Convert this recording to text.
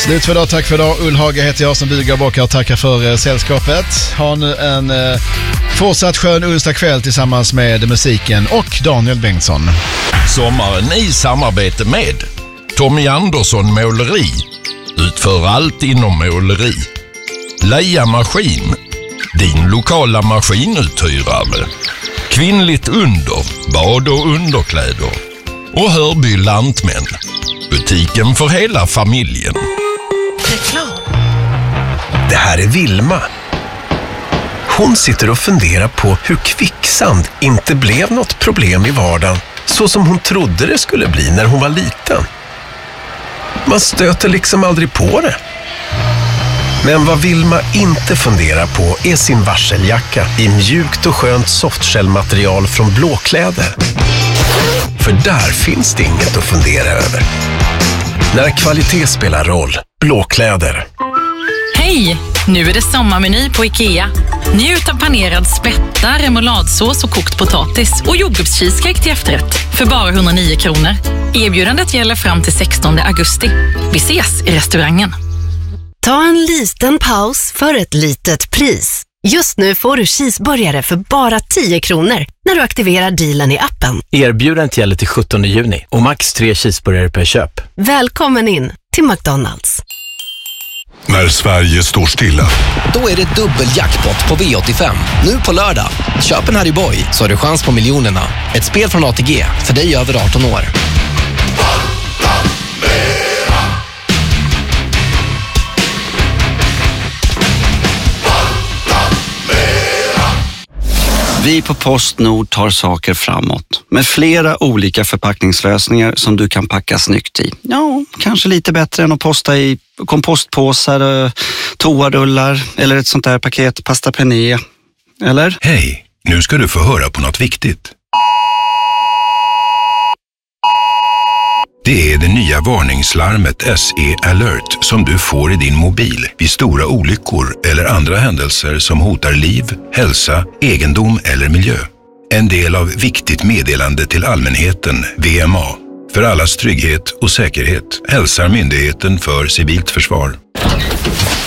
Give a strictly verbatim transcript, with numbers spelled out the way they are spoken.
Slut för idag, tack för idag. Ullhaga heter jag som bygger bockar och tackar för eh, sällskapet. Ha nu en eh, fortsatt skön onsdag kväll tillsammans med musiken och Daniel Bengtsson. Sommaren i samarbete med Tommy Andersson Måleri. Utför allt inom måleri. Leia Maskin. Din lokala maskinuthyrare. Kvinnligt under, bad och underkläder. Och Hörby Lantmän. Butiken för hela familjen. Reklam. Det här är Vilma. Hon sitter och funderar på hur kvicksand inte blev något problem i vardagen så som hon trodde det skulle bli när hon var liten. Man stöter liksom aldrig på det. Men vad Vilma inte funderar på är sin varseljacka i mjukt och skönt softshellmaterial från Blåkläder. För där finns det inget att fundera över. När kvalitet spelar roll, Blåkläder. Hej! Nu är det sommarmeny på IKEA. Njut av panerad spätta, remouladsås och kokt potatis och jordgubbscheesecake till efterrätt för bara hundranio kronor. Erbjudandet gäller fram till sextonde augusti. Vi ses i restaurangen. Ta en liten paus för ett litet pris. Just nu får du cheeseburgare för bara tio kronor när du aktiverar dealen i appen. Erbjudandet gäller till sjuttonde juni och max tre cheeseburgare per köp. Välkommen in till McDonald's. När Sverige står stilla. Då är det dubbeljackpot på V åttiofem. Nu på lördag. Köp en Harry Boy så har du chans på miljonerna. Ett spel från A T G för dig över arton år. Vi på PostNord tar saker framåt med flera olika förpackningslösningar som du kan packa snyggt i. Ja, kanske lite bättre än att posta i kompostpåsar, toarullar eller ett sånt där paket pasta penne. Eller? Hej, nu ska du få höra på något viktigt. Det är det nya varningslarmet S E Alert som du får i din mobil vid stora olyckor eller andra händelser som hotar liv, hälsa, egendom eller miljö. En del av viktigt meddelande till allmänheten, V M A. För allas trygghet och säkerhet hälsar Myndigheten för civilt försvar.